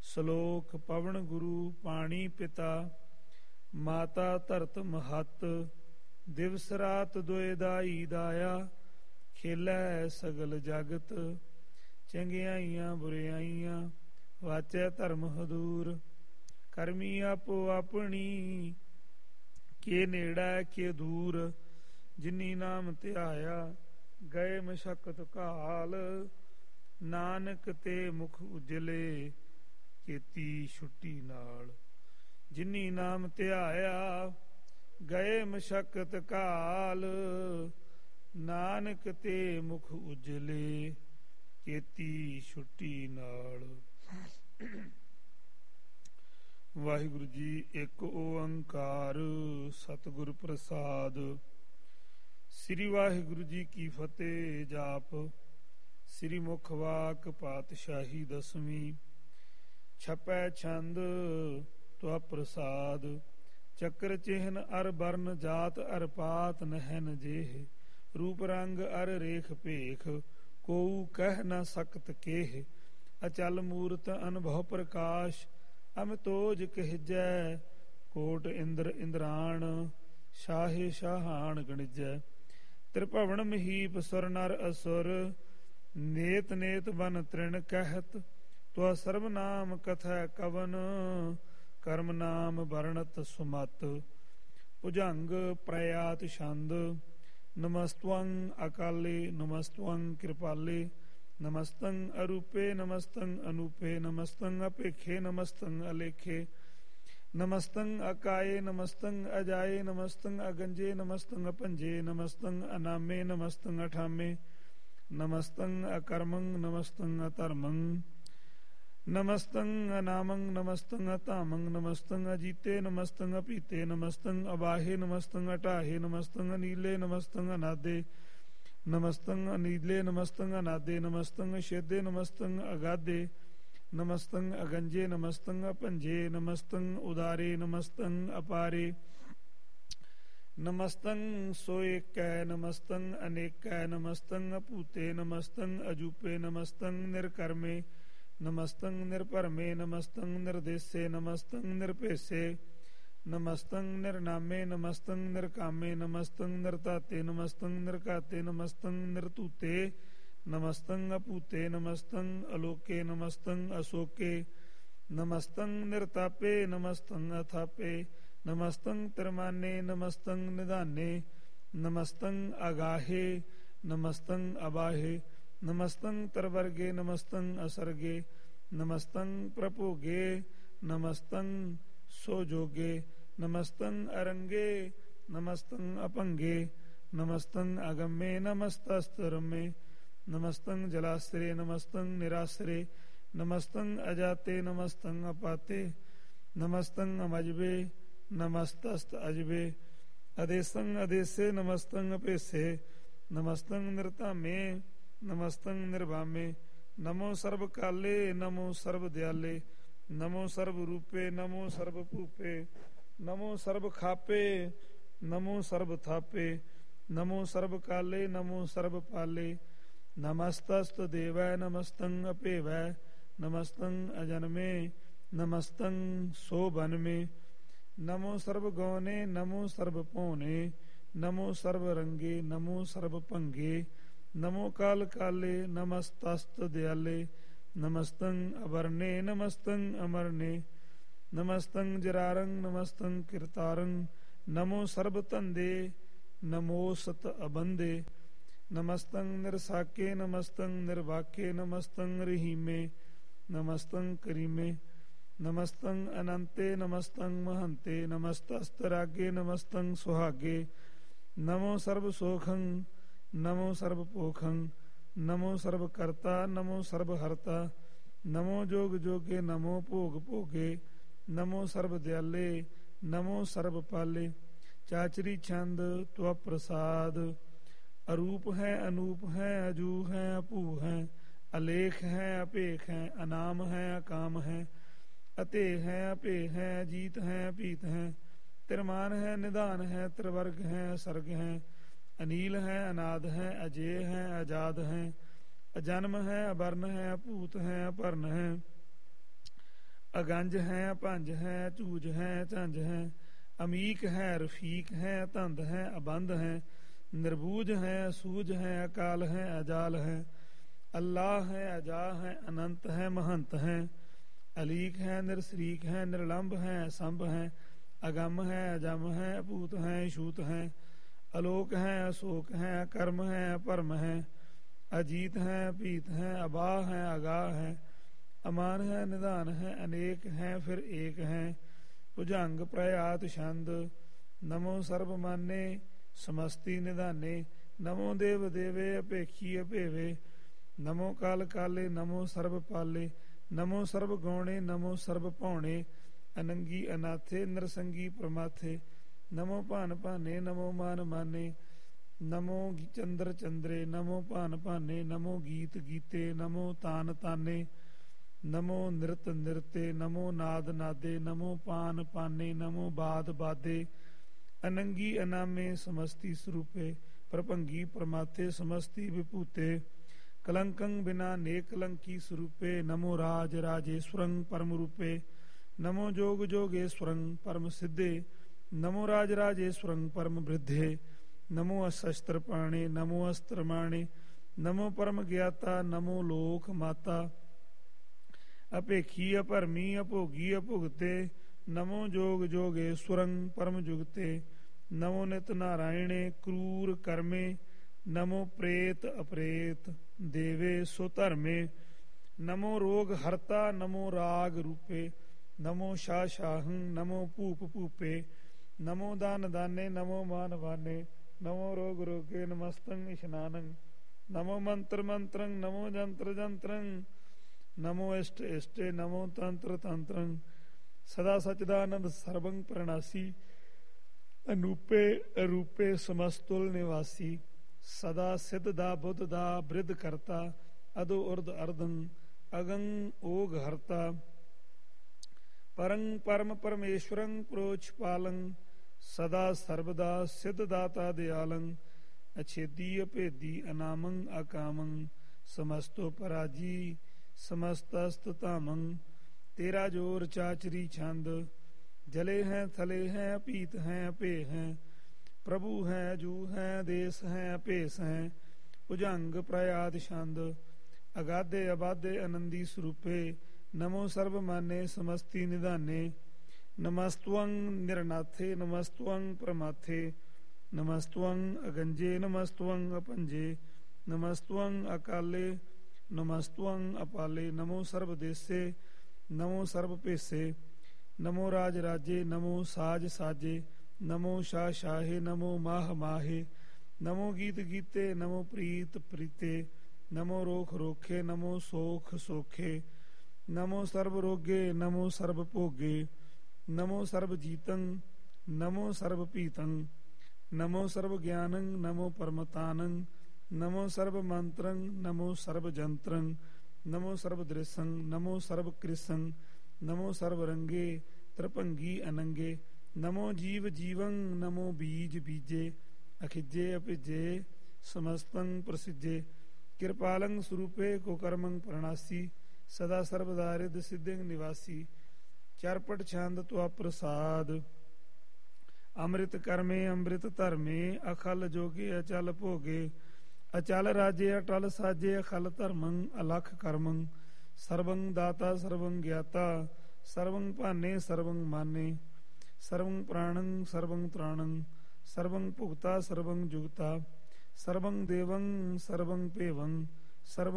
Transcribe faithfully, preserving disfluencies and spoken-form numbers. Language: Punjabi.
ਸ਼ਲੋਕ ਪਵਨ ਗੁਰੂ ਪਾਣੀ ਪਿਤਾ ਮਾਤਾ ਧਰਤ ਮਹੱਤ ਦਿਵਸ ਰਾਤ ਦੁਇ ਦਾਈ ਦਾਇਆ ਖੇਲੈ ਸਗਲ ਜਗਤ ਚੰਗਿਆਈਆਂ ਬੁਰਿਆਈਆਂ ਵਾਚੈ ਧਰਮ ਹਦੂਰ ਕਰਮੀ ਆਪੋ ਆਪਣੀ ਕੇ ਨੇੜਾ ਕੇ ਦੂਰ ਜਿਨੀ ਨਾਮ ਧਿਆਇਆ ਗਏ ਮਸ਼ਕਤ ਕਾਲ ਨਾਨਕ ਤੇ ਮੁਖ ਉਜਲੇ ਕੀਤੀ ਛੁੱਟੀ ਨਾਲ ਜਿਨੀ ਨਾਮ ਧਿਆਇਆ ਗਏ ਮਸ਼ਕਤ ਕਾਲ ਨਾਨਕ ਤੇ ਮੁਖ ਉਜਲੇ ਕੀਤੀ ਛੁੱਟੀ ਨਾਲ। ਵਾਹਿਗੁਰੂ ਜੀ ਇੱਕ ਓੰਕਾਰ ਸਤਿਗੁਰ ਪ੍ਰਸਾਦ। ਸ੍ਰੀ ਵਾਹਿਗੁਰੂ ਜੀ ਕੀ ਫਤਿਹ। ਜਾਪ ਸ੍ਰੀ ਮੁਖ ਵਾਕ ਪਾਤਸ਼ਾਹੀ ਦਸਵੀਂ ਛਪੈ ਛੰਦ ਤੁਆ ਪ੍ਰਸਾਦ ਚੱਕਰ ਚਿਹਨ ਅਰ ਬਰਨ ਜਾਤ ਅਰ ਪਾਤ ਨਹਿਨ ਜੇਹ ਰੂਪ ਰੰਗ ਅਰ ਰੇਖ ਭੇਖ ਕੋਊ ਕਹਿ ਨ ਸਕਤ ਕੇਹ ਅਚਲ ਮੂਰਤ ਅਨਭਉ ਪ੍ਰਕਾਸ਼ ਅਮਿਤੋਜ ਕਹਿਜੈ ਕੋਟ ਇੰਦਰ ਇੰਦਰਾਣ ਸ਼ਾਹੇ ਸ਼ਾਹਾਨ ਗਣਿਜੈ ਤ੍ਰਿਭਵਨ ਮਹੀਪ ਸੁਰ ਨਰ ਅਸੁਰ ਨੇਤ ਨੇਤ ਬਨ ਤ੍ਰਿਣ ਕਹਿਤ ਤੁਆ ਸਰਬ ਨਾਮ ਕਥੈ ਕਵਨ ਕਰਮ ਨਾਮ ਵਰਣਤ ਸੁਮਤ ਭੁਜੰਗ ਪ੍ਰਯਾਤ ਛੰਦ ਨਮਸਤਵੰ ਅਕਾਲੇ ਨਮਸਤਵੰ ਕਿਰਪਾਲੇ ਨਮਸਤੰ ਅਰੂਪੇ ਨਮਸਤੰ ਅਨੂਪੇ ਨਮਸਤੰ ਅਪੇਖੇ ਨਮਸਤੰ ਅਲੇਖੇ ਨਮਸਤੰ ਅਕਾਏ ਨਮਸਤੰ ਅਜਾਏ ਨਮਸਤੰ ਅਗੰਜੇ ਨਮਸਤੰ ਅਪੰਜੇ ਨਮਸਤੰ ਅਨਾਮੇ ਨਮਸਤੰ ਅਠਾਮੇ ਨਮਸਤੰ ਅਕਰਮੰ ਨਮਸਤੰ ਅਧਰਮੰ ਨਮਸਤੰ ਅਨਾਮੰ ਨਮਸਤੰ ਅਧਾਮੰ ਨਮਸਤੰ ਅਜੀਤੇ ਨਮਸਤੰ ਅਪੀਤੇ ਨਮਸਤੰ ਅਬਾਹੇ ਨਮਸਤੰ ਅਟਾਹੇ ਨਮਸਤੰ ਅਨੀਲੇ ਨਮਸਤੰ ਅਨਾਦੇ ਨਮਸਤੰ ਅਨੀਲੇ ਨਮਸਤੰ ਅਨਾਦੇ ਨਮਸਤੰ ਛੇਦੇ ਨਮਸਤੰ ਅਗਾਦੇ ਨਮਸਤੰ ਅਗੰਜੇ ਨਮਸਤੰ ਅਪੰਜੇ ਨਮਸਤੰ ਉਦਾਰੇ ਨਮਸਤੰ ਅਪਾਰੇ ਨਮਸਤੰ ਸੋਏਕੈ ਨਮਸਤੰ ਅਨੇਕੈ ਨਮਸਤੰ ਅਭੂਤੇ ਨਮਸਤੰ ਅਜੂਪੇ ਨਮਸਤੰ ਨਿਰਕਰਮੇ ਨਮਸਤੰ ਨਿਰਭਰਮੇ ਨਮਸਤੰ ਨਿਰਦੇਸੇ ਨਮਸਤੰ ਨਿਰਭੇਸੇ ਨਮਸਤੰ ਨਿਰਨਾਮੇ ਨਮਸਤੰ ਨਿਰਕਾਮੇ ਨਮਸਤੰ ਨਿਰਤਾਤੇ ਨਮਸਤੰ ਨਿਰਕਾਤੇ ਨਮਸਤੰ ਨਿਰਤੂਤੇ ਨਮਸਤੰ ਅਭੂਤੇ ਨਮਸਤੰ ਅਲੋਕੇ ਨਮਸਤੰ ਅਸੋਕੇ ਨਮਸਤੰ ਨਿਰਤਾਪੇ ਨਮਸਤੰ ਅਥਾਪੇ ਨਮਸਤੰ ਤਿਰਮਾਨੇ ਨਮਸਤੰ ਨਿਧਾਨੇ ਨਮਸਤੰ ਅਗਾਹੇ ਨਮਸਤੰ ਅਬਾਹੇ ਨਮਸਤੰ ਤਰਵਰਗੇ ਨਮਸਤੰ ਅਸਰਗੇ ਨਮਸਤੰ ਪ੍ਰਭੋਗੇ ਨਮਸਤੰ ਸੋਜੋਗੇ ਨਮਸਤੰ ਅਰੰਗੇ ਨਮਸਤੰ ਅਪੰਗੇ ਨਮਸਤੰ ਅਗੰਮੇ ਨਮਸਤਸਤਰਮੇ ਨਮਸਤੰ ਜਲਾਸਰੇ ਨਮਸਤੰ ਨਿਰਾਸਰੇ ਨਮਸਤੰ ਅਜਾਤੇ ਨਮਸਤੰ ਅਪਾਤੇ ਨਮਸਤੰ ਅਮਜਬੇ ਨਮਸਤਸਤ ਅਜਬੇ ਅਦੇਸੰ ਅਦੇਸੇ ਨਮਸਤੰ ਅਪੇਸੇ ਨਮਸਤੰ ਨਿਰਧਾਮੇ ਨਮਸਤੰ ਨਿਰਭਾਮੇ ਨਮੋ ਸਰਬ ਕਾਲੇ ਨਮੋ ਸਰਬ ਦਿਆਲੇ ਨਮੋ ਸਰਬ ਰੂਪੇ ਨਮੋ ਸਰਬ ਭੂਪੇ ਨਮੋ ਸਰਬ ਖਾਪੇ ਨਮੋ ਸਰਬ ਥਾਪੇ ਨਮੋ ਸਰਬ ਕਾਲੇ ਨਮੋ ਸਰਬ ਪਾਲੇ ਨਮਸਤਸਤ ਦੇਵੈ ਨਮਸਤੰ ਅਪੇਵੈ ਨਮਸਤੰ ਅਜਨਮੇ ਨਮਸਤੰ ਸੋਬਨਮੇ ਨਮੋ ਸਰਬ ਗੌਨੇ ਨਮੋ ਸਰਬ ਭੋਨੇ ਨਮੋ ਸਰਬ ਰੰਗੇ ਨਮੋ ਸਰਬ ਭੰਗੇ ਨਮੋ ਕਾਲ ਕਾਲੇ ਨਮਸਤਸਤ ਦਿਆਲੇ ਨਮਸਤੰ ਅਵਰਨੇ ਨਮਸਤੰ ਅਮਰਨੇ ਨਮਸਤੰ ਜਰਾਰੰ ਨਮਸਤੰ ਕਿਰਤਾਰੰ ਨਮੋ ਸਰਬ ਧੰਦੇ ਨਮੋ ਸਤ ਅਬੰਦੇ ਨਮਸਤੰ ਨਿਰਸਾਕੇ ਨਮਸਤੰ ਨਿਰਵਾਕੇ ਨਮਸਤੰ ਰਹੀਮੇ ਨਮਸਤੰ ਕਰੀਮੇ ਨਮਸਤੰ ਅਨੰਤੇ ਨਮਸਤੰ ਮਹੰਤੇ ਨਮਸਤਸਤ ਰਾਗੇ ਨਮਸਤੰ ਸੁਹਾਗੇ ਨਮੋ ਸਰਬ ਸੋਖੰ ਨਮੋ ਸਰਬ ਪੋਖੰ ਨਮੋ ਸਰਬ ਕਰਤਾ ਨਮੋ ਸਰਬ ਹਰਤਾ ਨਮੋ ਜੋਗ ਜੋਗੇ ਨਮੋ ਭੋਗ ਭੋਗੇ ਨਮੋ ਸਰਬ ਦਿਆਲੇ ਨਮੋ ਸਰਬ ਪਾਲੇ। ਚਾਚਰੀ ਛੰਦ ਤੁਆ ਪ੍ਰਸਾਦ ਅਰੂਪ ਹੈ ਅਨੂਪ ਹੈ ਅਜੂ ਹੈ ਅਭੂ ਹੈ ਅਲੇਖ ਹੈ ਅਭੇਖ ਹੈ ਅਨਾਮ ਹੈ ਅਕਾਮ ਹੈ ਅਤੇ ਹੈ ਅਭੇ ਹੈ ਅਜੀਤ ਹੈ ਅਭੀਤ ਹੈ ਤਿਰਮਾਨ ਹੈ ਨਿਧਾਨ ਹੈ ਤ੍ਰਿਵਰਗ ਹੈ ਅਸਰਗ ਹੈ ਅਨੀਲ ਹੈ ਅਨਾਦ ਹੈ ਅਜੇ ਹੈ ਆਜ਼ਾਦ ਹੈ ਅਜਨਮ ਹੈ ਅਵਰਨ ਹੈ ਅਭੂਤ ਹੈ ਅਪਰਨ ਹੈ ਅਗੰਜ ਹੈ ਭੰਜ ਹੈ ਝੂਜ ਹੈ ਝੰਜ ਹੈ ਅਮੀਕ ਹੈ ਰਫੀਕ ਹੈ ਧੰਦ ਹੈ ਅਬੰਧ ਹੈ ਨਿਰਬੂਜ ਹੈ ਸੂਝ ਹੈ ਅਕਾਲ ਹੈ ਅਜਾਲ ਹੈ ਅੱਲਾਹ ਹੈ ਅਜਾ ਹੈ ਅਨੰਤ ਹੈ ਮਹੰਤ ਹੈ ਅਲੀਕ ਹੈ ਨਿਰਸਰੀਕ ਹੈ ਨਿਰਲੰਭ ਹੈ ਸੰਭ ਹੈ ਅਗੰਮ ਹੈ ਅਜਮ ਹੈ ਅਭੂਤ ਹੈ ਛੂਤ ਹੈ ਅਲੋਕ ਹੈ ਅਸ਼ੋਕ ਹੈ ਅਕਰਮ ਹੈ ਅਪਰਮ ਹੈ ਅਜੀਤ ਹੈ ਭੀਤ ਹੈ ਅਬਾਹ ਹੈ ਅਗਾਹ ਹੈ ਅਮਾਨ ਹੈ ਨਿਧਾਨ ਹੈ ਅਨੇਕ ਹੈ ਫਿਰ ਏਕ ਹੈ ਭੁਜੰਗ ਪ੍ਰਯਾਤ ਛੰਦ ਨਮੋ ਸਰਬ ਮਾਨੇ ਸਮਸਤੀ ਨਿਧਾਨੇ ਨਮੋ ਦੇਵ ਦੇਵੇ ਅਪੇਖੀ ਅਭੇਵੇ ਨਮੋ ਕਾਲ ਕਾਲੇ ਨਮੋ ਸਰਬ ਪਾਲੇ ਨਮੋ ਸਰਬ ਗੌਣੇ ਨਮੋ ਸਰਬ ਭਾਉਣੇ ਅਨੰਗੀ ਅਨਾਥੇ ਨਰਸੰਗੀ ਪ੍ਰਮਾਥੇ ਨਮੋ ਭਾਨ ਭਾਨੇ ਨਮੋ ਮਾਨ ਮਾਨੇ ਨਮੋ ਚੰਦਰ ਚੰਦਰੇ ਨਮੋ ਭਾਨ ਭਾਨੇ ਨਮੋ ਗੀਤ ਗੀਤੇ ਨਮੋ ਤਾਨ ਤਾਨੇ ਨਮੋ ਨਿਰਤ ਨਿਰਤੇ ਨਮੋ ਨਾਦ ਨਾਦੇ ਨਮੋ ਪਾਨ ਪਾਨੇ ਨਮੋ ਬਾਦ ਬਾਦੇ ਅਨੰਗੀ ਅਨਾਮੇ ਸਮਸਤੀ ਸਰੂਪੇ ਪ੍ਰਭੰਗੀ ਪ੍ਰਮਾਥੇ ਸਮਸਤੀ ਵਿਭੂਤੇ ਕਲੰਕੰ ਬਿਨਾ ਨੇਕ ਕਲੰਕੀ ਸਰੂਪੇ ਨਮੋ ਰਾਜ ਰਾਜੇਸ਼ਵਰੰ ਪਰਮ ਰੂਪੇ ਨਮੋ ਜੋਗ ਜੋਗੇਸ਼ਵਰੰ ਪਰਮ ਸਿੱਧੇ ਨਮੋ ਰਾਜ ਰਾਜੇਸ਼ਵਰੰ ਪਰਮ ਬ੍ਰਿਧੇ ਨਮੋ ਅਸ਼ਸਤਰ ਪਾਣੇ ਨਮੋ ਅਸਤਰ ਮਾਣੇ ਨਮੋ ਪਰਮ ਗਿਆਤਾ ਨਮੋ ਲੋਕ ਮਾਤਾ ਅਪੇਖੀ ਅਭਰਮੀ ਅਭੋਗੀ ਅਭੁਗਤੇ ਨਮੋ ਜੋਗ ਜੋਗੇਸ਼ਵਰੰ ਪਰਮ ਜੁਗਤੇ ਨਮੋ ਨਿਤ ਨਾਰਾਇਣੇ ਕਰੂਰ ਕਰਮੇ ਨਮੋ ਪ੍ਰੇਤ ਅਪ੍ਰੇਤ ਦੇਵੇ ਸੋ ਧਰਮੇ ਨਮੋ ਰੋਗ ਹਰਤਾ ਨਮੋ ਰਾਗ ਰੂਪੇ ਨਮੋ ਸ਼ਾਹ ਸ਼ਾਹੰ ਨਮੋ ਭੂਪ ਭੂਪੇ ਨਮੋ ਦਾਨ ਦਾਨੇ ਨਮੋ ਮਾਨ ਵਾਨੇ ਨਮੋ ਰੋਗ ਰੋਗੇ ਨਮਸਤੰ ਇਸ਼ਨਾਨੰ ਨਮੋ ਮੰਤਰ ਮੰਤਰੰ ਨਮੋ ਜੰਤਰ ਜੰਤਰੰ ਨਮੋ ਇਸ਼ਟ ਇਸ਼ਟੇ ਨਮੋ ਤੰਤਰ ਤੰਤਰੰ ਸਦਾ ਸਚਦਾਨੰਦ ਸਰਬੰ ਪ੍ਰਣਾਸੀ ਅਨੂਪੇ ਅਰੂਪੇ ਸਮਸਤੁਲ ਨਿਵਾਸੀ ਸਦਾ ਸਿੱਧ ਦਾ ਬੁੱਧ ਦਾ ਬ੍ਰਿਧ ਕਰਤਾ ਅਦੋ ਉਰਦ ਅਰਦੰ ਅਗੰ ਓਗ ਹਰਤਾ ਪਰੰ ਪਰਮ ਪਰਮੇਸ਼ਵਰੰ ਪ੍ਰੋਚ ਪਾਲੰ ਸਦਾ ਸਰਬਦਾ ਸਿੱਧ ਦਾਤਾ ਦਿਆਲੰ ਅਛੇਦੀ ਅਭੇਦੀ ਅਨਾਮੰ ਅਕਾਮੰ ਸਮਸਤੋ ਪਰਾਜੀ ਸਮਸਤਸਤ ਧਾਮੰ ਤੇਰਾ ਜੋਰ ਚਾਚਰੀ ਛੰਦ ਜਲੇ ਹੈ ਥਲੇ ਹੈ ਭੀਤ ਹੈ ਅਭੇ ਹੈ ਪ੍ਰਭੂ ਹੈ ਜੂ ਹੈ ਦੇਸ ਹੈ ਭੇਸ ਹੈ ਭੁਜੰਗ ਪ੍ਰਯਾਦ ਛੰਦ ਅਗਾਧੇ ਅਬਾਧੇ ਅਨੰਦੀ ਸਰੂਪੇ ਨਮੋ ਸਰਬ ਮਾਨੇ ਸਮਸਤੀ ਨਿਧਾਨੇ ਨਮਸਤਵੰ ਨਿਰਨਾਥੇ ਨਮਸਤਵੰ ਪ੍ਰਮਾਥੇ ਨਮਸਤਵੰ ਅਗੰਜੇ ਨਮਸਤਵੰ ਅਪੰਜੇ ਨਮਸਤਵੰ ਅਕਾਲੇ ਨਮਸਤਵੰ ਅਪਾਲੇ ਨਮੋ ਸਰਬ ਦੇਸੇ ਨਮੋ ਸਰਬ ਭੇਸੇ ਨਮੋ ਰਾਜ ਰਾਜੇ ਨਮੋ ਸਾਜ ਸਾਜੇ ਨਮੋ ਸ਼ਾਹ ਸ਼ਾਹੇ ਨਮੋ ਮਾਹ ਮਾਹੇ ਨਮੋ ਗੀਤ ਗੀਤੇ ਨਮੋ ਪ੍ਰੀਤ ਪ੍ਰੀਤੇ ਨਮੋ ਰੋਖ ਰੋਖੇ ਨਮੋ ਸੋਖ ਸੋਖੇ ਨਮੋ ਸਰਬ ਰੋਗੇ ਨਮੋ ਸਰਬ ਭੋਗੇ ਨਮੋ ਸਰਬ ਜੀਤੰ ਨਮੋ ਸਰਬ ਭੀਤੰ ਨਮੋ ਸਰਬ ਗਿਆਨੰ ਨਮੋ ਪਰਮਤਾਨੰ ਨਮੋ ਸਰਬ ਮੰਤਰੰ ਨਮੋ ਸਰਬ ਜੰਤਰੰ ਨਮੋ ਸਰਬ ਦ੍ਰਿਸ਼ੰ ਨਮੋ ਸਰਬ ਕ੍ਰਿਸ਼ੰ ਨਮੋ ਸਰਬ ਰੰਗੇ ਤ੍ਰਿਭੰਗੀ ਅਨੰਗੇ ਨਮੋ ਜੀਵ ਜੀਵੰ ਨਮੋ ਬੀਜ ਬੀਜੇ ਅਖਿਜੇ ਅਭਿਜੇ ਸਮਸਤੰ ਪ੍ਰਸਿਜੇ ਕਿਰਪਾਲੰ ਸਰੂਪੇ ਕੋ ਕਰਮੰ ਪ੍ਰਣਾਸੀ ਸਦਾ ਸਰਬਦਾਰਿਦ ਸਿੱਧਿੰ ਨਿਵਾਸੀ ਚਰਪਟ ਛੰਦ ਤੁਆ ਪ੍ਰਸਾਦ ਅੰਮ੍ਰਿਤ ਕਰਮੇ ਅੰਮ੍ਰਿਤ ਧਰਮੇ ਅਖਲ ਜੋਗੇ ਅਚਲ ਭੋਗੇ ਅਚਲ ਰਾਜੇ ਅਟਲ ਸਾਜੇ ਅਖਲ ਧਰਮੰ ਅਲਖ ਕਰਮੰ ਸਰਵੰ ਦਾਤਾ ਸਰਵੰ ਗਿਆਤਾ ਸਰਵੰ ਭਾਨੇ ਸਰਵੰ ਮਾਨੇ ਸਰਵੰ ਪ੍ਰਾਣੰ ਸਰਵੰ ਤ੍ਰਾਣੰ ਸਰਵੰ ਭੁਗਤਾ ਸਰਵੰ ਜੁਗਤਾ ਸਰਵੰ ਦੇਵੰ ਸਰਵੰ ਭੇਵੰ ਸਰਵੰ